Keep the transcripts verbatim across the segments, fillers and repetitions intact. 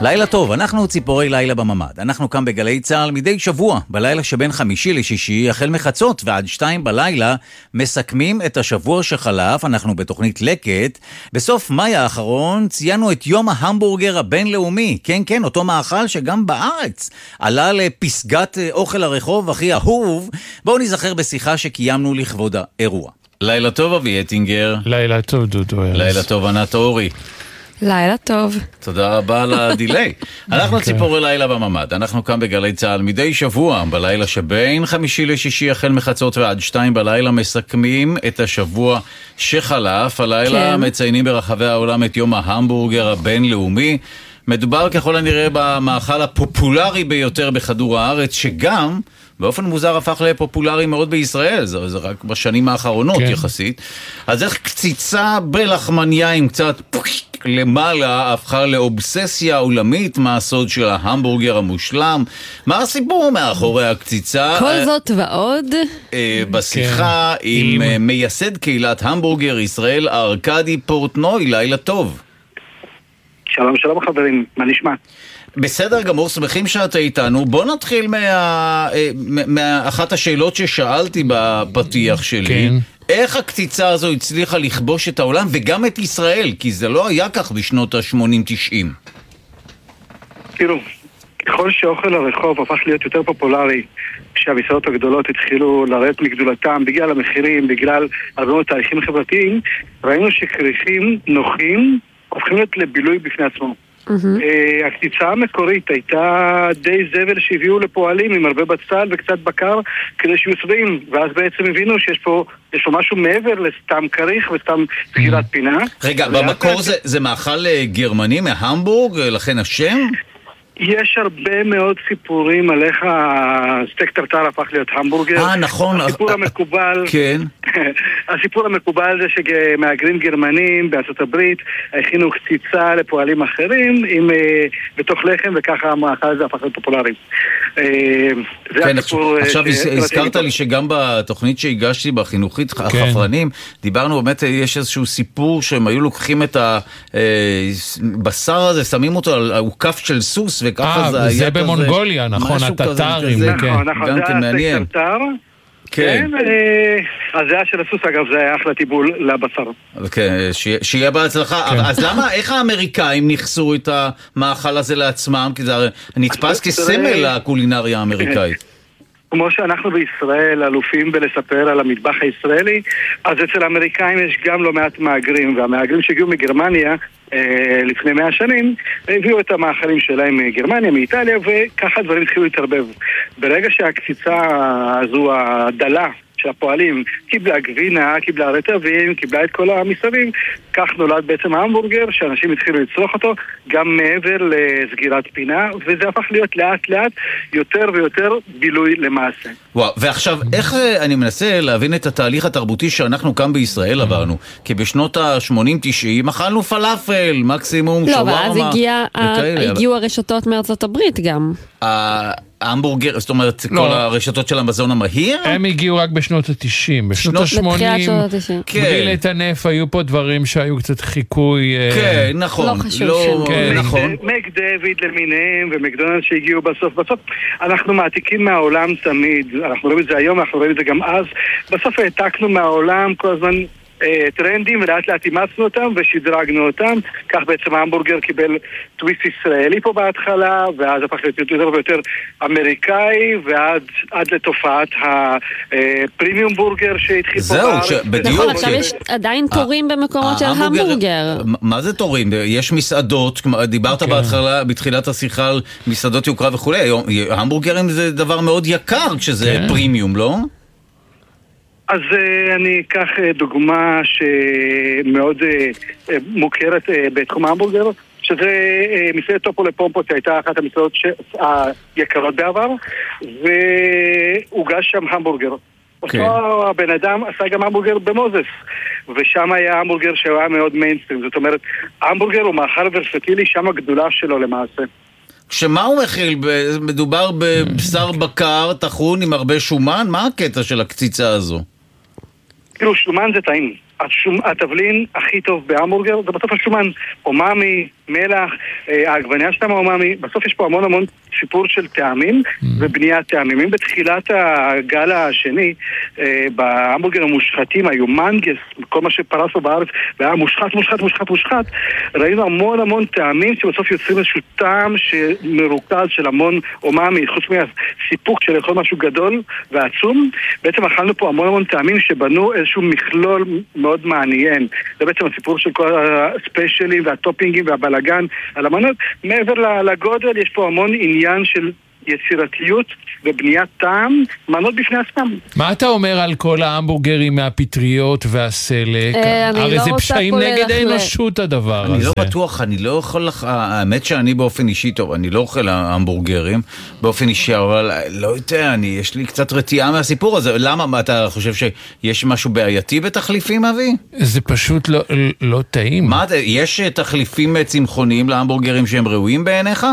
לילה טוב, אנחנו ציפורי לילה בממד. אנחנו כאן בגלי צהל מדי שבוע, בלילה שבין חמישי לשישי, החל מחצות ועד שתיים בלילה, מסכמים את השבוע שחלף, אנחנו בתוכנית לקט. בסוף מאי האחרון ציינו את יום ההמבורגר הבינלאומי. כן, כן, אותו מאכל שגם בארץ עלה לפסגת אוכל הרחוב הכי אהוב. בואו נזכר בשיחה שקיימנו לכבוד האירוע. לילה טוב אבי אטינגר. לילה טוב דודו. לילה טוב ענת אורי. לילה טוב. תודה רבה על הדילי. אנחנו ציפורי לילה בממד. אנחנו כאן בגלי צהל מדי שבוע, בלילה שבין חמישי לשישי, החל מחצות ועד שתיים בלילה, מסכמים את השבוע שחלף. הלילה מציינים ברחבי העולם את יום ההמבורגר הבינלאומי. מדובר ככל הנראה במאכל הפופולרי ביותר בכדור הארץ, שגם באופן מוזר הפך לפופולרי מאוד בישראל, זה, זה רק בשנים האחרונות כן. יחסית. אז איך קציצה בלחמניה עם קצת למעלה הפכה לאובססיה עולמית? מה הסוד של ההמבורגר המושלם? מה הסיפור מאחורי הקציצה? כל זאת ועוד אה, בשיחה כן. עם, עם מייסד קהילת המבורגר ישראל, ארקדי פורטנוי. לילה טוב. שלום שלום חברים, מה נשמע? בסדר גמור, שמחים שאתה איתנו. בוא נתחיל מה, מאחת השאלות ששאלתי בפתיח שלי. כן. איך הקציצה הזו הצליחה לכבוש את העולם וגם את ישראל? כי זה לא היה כך בשנות ה-שמונים תשעים. תראו, ככל שאוכל הרחוב הפך להיות יותר פופולרי, כשהמסעדות הגדולות התחילו לרדת מגדולתם בגלל המחירים, בגלל הרבה מאוד תהליכים חברתיים, ראינו שכריכים נוחים הופכים להיות לבילוי בפני עצמו. Uh, הקציצה המקורית הייתה די זבל שהביאו לפועלים עם הרבה בצל וקצת בקר כדי שיהיו שבעים, ואז בעצם הבינו שיש פה, יש פה משהו מעבר לסתם כריך וסתם סגירת פינה. רגע, במקור זה, זה מאכל גרמני מהמבורג, לכן השם? יש הרבה מאוד סיפורים על איך הסטייק טרטר הפך להיות המבורגר. אה, נכון. הסיפור המקובל... כן. הסיפור המקובל זה שמהגרים גרמנים בארצות הברית הכינו קציצה לפועלים אחרים עם, בתוך לחם, וככה המאכל הזה הפך להיות פופולרי. זה כן, הסיפור... עכשיו הזכרת לי שגם בתוכנית שהגשתי בחינוכית החפרנים, דיברנו באמת, יש איזשהו סיפור שהם היו לוקחים את הבשר הזה, שמים אותו על עוקף של סוס, וככה זה היה כזה... זה במונגוליה, נכון, הטטרים. נכון, נכון, זה הסטייק טרטר. כן, אז זה היה של הסוס, אגב, זה היה אחלה טיבול לבשר. כן, שיהיה בהצלחה. אז למה, איך האמריקאים נכסו את המאכל הזה לעצמם? כי זה נתפס כסמל לקולינריה האמריקאית. כמו שאנחנו בישראל אלופים בלספר על המטבח הישראלי, אז אצל האמריקאים יש גם לא מעט מהגרים, והמהגרים שהגיעו מגרמניה אה, לפני מאה שנים, הביאו את המאכלים שלהם מגרמניה, מאיטליה, וככה דברים התחילו להתערבב. ברגע שהקציצה הזו, הדלה של הפועלים, קיבלה גבינה, קיבלה רטבים, קיבלה את כל המסביב, כך נולד בעצם ההמבורגר, שאנשים התחילו לצרוך אותו גם מעבר לסגירת פינה, וזה הפך להיות לאט לאט יותר ויותר בילוי למעשה. וואו, ועכשיו, איך אני מנסה להבין את התהליך התרבותי שאנחנו כאן בישראל עברנו? כי בשנות ה-שמונים תשעים אכלנו פלאפל, מקסימום שווארמה. לא, ואז הגיעו הרשתות מארצות הברית גם. ההמבורגר, זאת אומרת, כל הרשתות של המזון המהיר? הם הגיעו רק בשנות ה-תשעים. בשנות ה-שמונים, בלי לטנף, היו פה דברים שהיו קצת חיקוי... כן, נכון. לא חשוב. מק דיוויד למיניהם ומקדונלדס שהגיעו בסוף. בסוף אנחנו מעתיקים מהעולם תמיד. אנחנו רואים את זה היום, אנחנו רואים את זה גם אז. בסוף העתקנו מהעולם כל הזמן טרנדים, ולאט לאט אימצנו אותם ושדרגנו אותם. כך בעצם ההמבורגר קיבל טוויסט ישראלי פה בהתחלה, ואז הפך להיות יותר ויותר אמריקאי, ועד עד לתופעת הפרימיום בורגר שהתחיל פה בארץ. זהו, בדיוק. נכון, עכשיו יש עדיין תורים במקומות של המבורגר. מה זה תורים? יש מסעדות, דיברת בהתחלה, בתחילת השיחה על מסעדות יוקרה וכו'. המבורגרים זה דבר מאוד יקר כשזה פרימיום, לא? אז uh, אני אקח uh, דוגמה שמאוד uh, מוכרת uh, בתחום ההמבורגר, שזה uh, מסעדת טופו לפומפו, שהייתה אחת המסעדות היקרות בעבר, והוגש שם המבורגר. Okay. אותו הבן אדם עשה גם המבורגר במוזס, ושם היה המבורגר שהיה מאוד מיינסטרים. זאת אומרת, המבורגר הוא מאכל ורסטילי, שם הגדולה שלו למעשה. שמה הוא מכיל? מדובר בבשר בקר, טחון עם הרבה שומן? מה הקטע של הקציצה הזו? כאילו, שומן זה טעים. השום, התבלין הכי טוב בהמבורגר זה בסוף השומן. אומאמי, מלח, העגבניה שאתה מאוממי, בסוף יש פה המון המון סיפור של טעמים ובניית טעמים. אם בתחילת הגל השני, בהמבורגר המושחתים, היו מנגס, כל מה שפרס לו בארץ, והיה מושחת, מושחת, מושחת, מושחת, ראינו המון המון טעמים שבסוף יוצרים איזשהו טעם שמרוכז של המון אוממי, חוץ מהסיפוק של לאכול משהו גדול ועצום. בעצם אכלנו פה המון המון טעמים שבנו איזשהו מכלול מאוד מעניין. זה בעצם הסיפור של כל הספיישלים והטופינגים והבלגן על המנות. מעבר לגודל יש פה המון עניין של יצירתיות ובניית טעם, מנות בפני עצמם. מה אתה אומר על כל ההמבורגרים מהפטריות והסלק? הרי זה פשעים נגד האנושות הדבר הזה. אני לא בטוח, אני לא יכול לך, האמת שאני באופן אישי טוב, אני לא אוכל המבורגרים באופן אישי, אבל לא יודע, אני, יש לי קצת רתיעה מהסיפור הזה. למה? אתה חושב שיש משהו בעייתי בתחליפים, אבי? זה פשוט לא, לא טעים. מה, יש תחליפים צמחוניים להמבורגרים שהם ראויים בעיניך?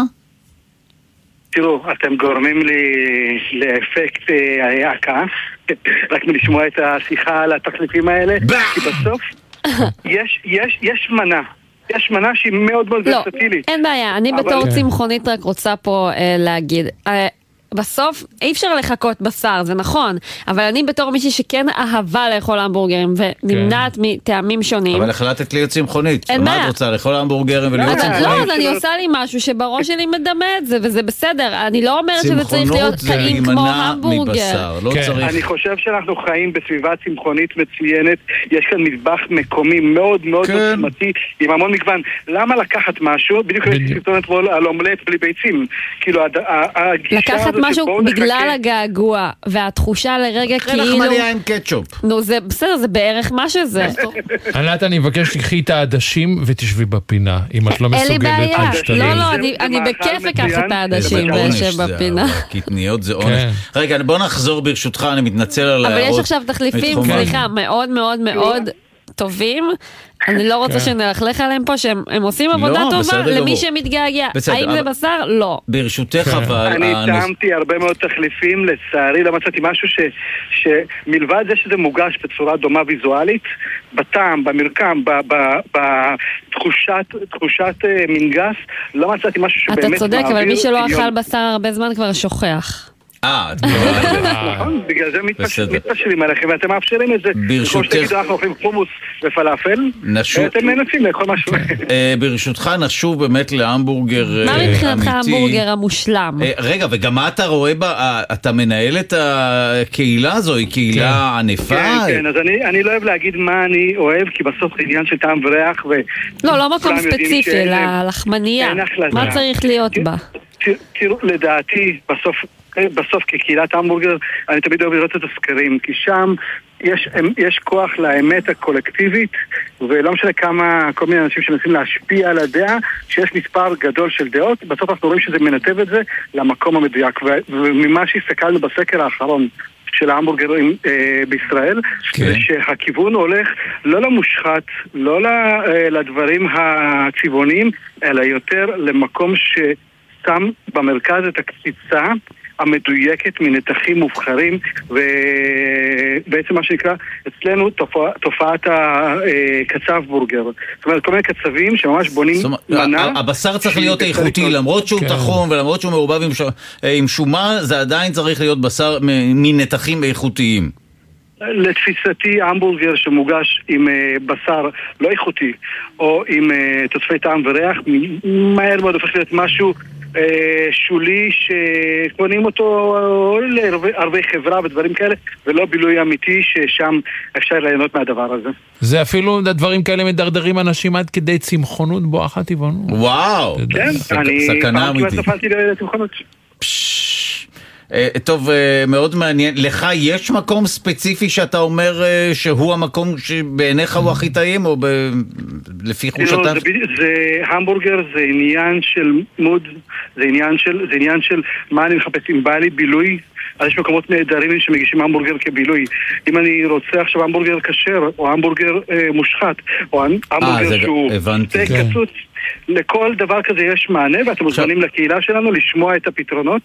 תראו, אתם גורמים לי לאפקט הכעס, רק מלשמוע את השיחה על התחליפים האלה, כי בסוף יש, יש, יש מנה. יש מנה שהיא מאוד מאוד ורסטילית. לא, אין בעיה, אני בתור צמחונית רק רוצה פה להגיד, בסוף אי אפשר לחכות בשר, זה נכון, אבל אני בתור מישהי שכן אהבה לאכול המבורגרים ונמנעת מטעמים שונים. אבל החלטת להיות צמחונית. מה את רוצה, לאכול המבורגרים ולהיות צמחונית? לא, אז אני עושה לי משהו שבראש שלי מדמה את זה, וזה בסדר. אני לא אומרת שזה צריך להיות טעים כמו המבורגר. אני חושב שאנחנו חיים בסביבה צמחונית מצוינת, יש כאן מטבח מקומי מאוד מאוד עוצמתי, עם המון מגוון. למה לקחת משהו? בדיוק הייתי סרטון אתמול על אומלט בלי ביצים. כאילו, לקחת משהו בגלל הגעגוע והתחושה לרגע כאילו... לחמניה עם קטשופ. נו, זה בסדר, זה בערך מה שזה. ענת, אני מבקש שתקחי את העדשים ותשבי בפינה, אם את לא מסוגלת להשתלם. לא, לא, אני בכיף אקח את העדשים וישב בפינה. קטניות זה עונש. רגע, בוא נחזור ברשותך, אני מתנצל על ההערות. אבל יש עכשיו תחליפים, סליחה, מאוד מאוד מאוד טובים. אני לא רוצה שנלכלך עליהם פה, שהם עושים עבודה טובה למי שמתגעגע. האם זה בשר? לא. ברשותך אבל... אני טעמתי הרבה מאוד תחליפים, לצערי לא מצאתי משהו שמלבד זה שזה מוגש בצורה דומה ויזואלית, בטעם, במרקם, בתחושת מנגס, לא מצאתי משהו שבאמת מעביר. אתה צודק, אבל מי שלא אכל בשר הרבה זמן כבר שוכח. אה, נכון, בגלל זה מתפשרים עליכם ואתם מאפשרים את זה. כמו שתגידו, אנחנו אוכלים חומוס ופלאפל ואתם מנסים לאכול משהו. ברשותך נשוב באמת להמבורגר אמיתי. מה מבחינתך ההמבורגר המושלם? רגע, וגם מה אתה רואה בה, אתה מנהל את הקהילה הזו, היא קהילה ענפה? כן, כן, אז אני לא אוהב להגיד מה אני אוהב, כי בסוף זה עניין של טעם וריח. לא, לא מקום ספציפי, לחמניה. מה צריך להיות בה? תראו, לדעתי, בסוף בסוף כקהילת המבורגר אני תמיד אוהב לראות את הסקרים, כי שם יש, יש כוח לאמת הקולקטיבית, ולא משנה כמה כל מיני אנשים שמנסים להשפיע על הדעה, שיש מספר גדול של דעות, בסוף אנחנו רואים שזה מנתב את זה למקום המדויק. וממה שהסתכלנו בסקר האחרון של ההמבורגרים אה, בישראל, כן. שהכיוון הולך לא למושחת, לא לדברים הצבעוניים, אלא יותר למקום ששם במרכז את הקציצה המדויקת מנתחים מובחרים, ובעצם מה שנקרא אצלנו תופע, תופעת הקצב בורגר. זאת אומרת, כל מיני קצבים שממש בונים מנה. הבשר צריך להיות איכותי, למרות שהוא תחום ולמרות שהוא מעורבב עם שומן, זה עדיין צריך להיות בשר מנתחים איכותיים. לתפיסתי, המבורגר שמוגש עם בשר לא איכותי, או עם תוספי טעם וריח, מהר מאוד הופך להיות משהו שולי שקונים אותו לערבי חברה ודברים כאלה, ולא בילוי אמיתי ששם אפשר ליהנות מהדבר הזה. זה אפילו דברים כאלה מדרדרים אנשים עד כדי צמחונות בואכה טבעונות. וואו, כן, אני פעם כמעט נפלתי לצמחונות. טוב, מאוד מעניין. לך יש מקום ספציפי שאתה אומר שהוא המקום שבעיניך הוא הכי טעים, או לפי חושתיו? זה המבורגר, זה עניין של מוד, זה עניין של, זה עניין של מה אני מחפש. אם בא לי בילוי, אז יש מקומות נהדרים שמגישים המבורגר כבילוי. אם אני רוצה עכשיו המבורגר כשר, או המבורגר מושחת, או המבורגר שהוא סטייק קצוץ, לכל דבר כזה יש מענה, ואתם מוזמנים לקהילה שלנו לשמוע את הפתרונות,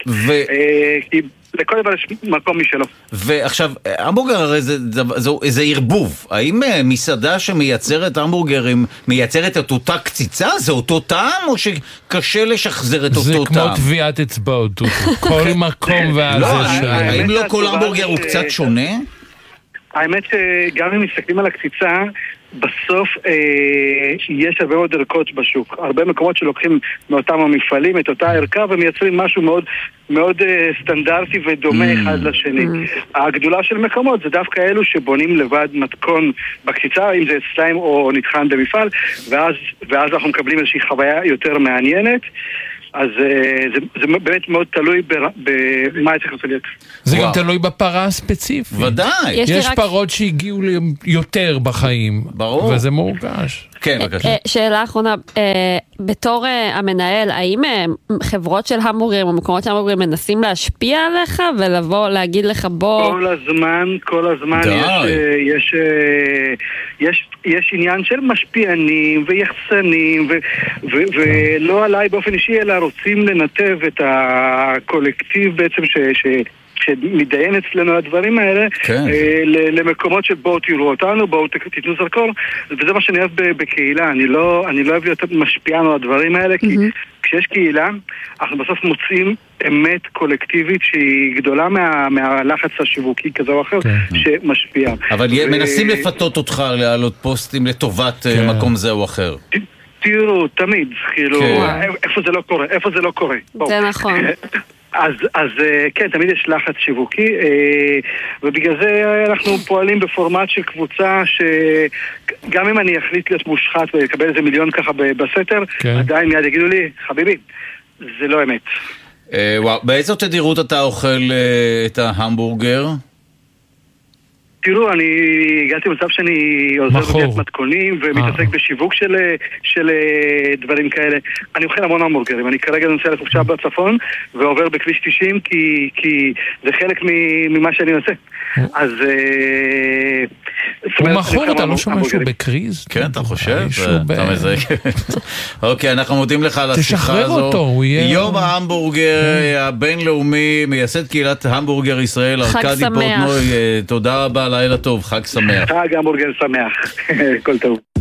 כי לכל דבר יש מקום משלו. ועכשיו, המבורגר הרי זה ערבוב. האם מסעדה שמייצרת המבורגרים מייצרת את אותה קציצה? זה אותו טעם, או שקשה לשחזר את אותו טעם? זה כמו טביעת אצבעות, כל מקום והזה שלו. האם לא כל המבורגר הוא קצת שונה? האמת שגם אם מסתכלים על הקציצה, בסוף אה, יש הרבה מאוד ערכות בשוק. הרבה מקומות שלוקחים מאותם המפעלים את אותה ערכה ומייצרים משהו מאוד, מאוד אה, סטנדרטי ודומה mm. אחד לשני. Mm. הגדולה של מקומות זה דווקא אלו שבונים לבד מתכון בקציצה, אם זה אצלהם או נטחן במפעל, ואז, ואז אנחנו מקבלים איזושהי חוויה יותר מעניינת. אז זה, זה באמת מאוד תלוי במה צריך לעשות. זה גם תלוי בפרה הספציפית. ודאי. יש, יש פרות שהגיעו יותר בחיים. ברור. וזה מורגש. כן, בבקשה. שאלה אחרונה, בתור המנהל, האם חברות של המבורגרים או מקומות של המבורגרים מנסים להשפיע עליך ולבוא להגיד לך בוא... כל הזמן, כל הזמן יש, יש, יש, יש עניין של משפיענים ויחצנים ו, ו, ולא עליי באופן אישי, אלא רוצים לנתב את הקולקטיב בעצם ש... ש שמתדיין אצלנו הדברים האלה, כן. למקומות שבואו תראו אותנו, בואו תתנו זרקור, וזה מה שאני אוהב בקהילה. אני לא, אני לא אוהב להיות משפיען על הדברים האלה, כי כשיש קהילה, אנחנו בסוף מוצאים אמת קולקטיבית שהיא גדולה מה, מהלחץ השיווקי כזה או אחר, שמשפיע. אבל מנסים לפתות אותך להעלות פוסטים לטובת מקום זה או אחר. תראו, תמיד, כאילו, איפה זה לא קורה, איפה זה לא קורה. זה נכון. אז, אז כן, תמיד יש לחץ שיווקי, ובגלל זה אנחנו פועלים בפורמט של קבוצה שגם אם אני אחליט להיות מושחת ולקבל איזה מיליון ככה בסתר, כן. עדיין מיד יגידו לי, חביבי, זה לא אמת. וואו, באיזו תדירות אתה אוכל את ההמבורגר? תראו, אני הגעתי למצב שאני עוזר בבית מתכונים ומתעסק בשיווק של, של דברים כאלה. אני אוכל המון המבורגרים. אני כרגע נוסע לחופשה בצפון ועובר בכביש תשעים כי, כי זה חלק ממה שאני עושה. אז... הוא מכור, אתה לא שומע שהוא בקריז? כן, אתה חושב? אוקיי, אנחנו מודים לך על השיחה הזו. תשחרר אותו, הוא יהיה... יום ההמבורגר הבינלאומי, מייסד קהילת המבורגר ישראל, ארקדי פורטנוי, תודה רבה, לילה טוב, חג שמח. חג המבורגר שמח, כל טוב.